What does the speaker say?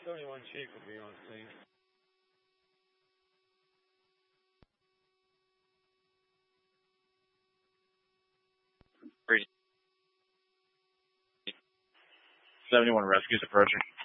71 Chief will be on scene. Rescue's approaching.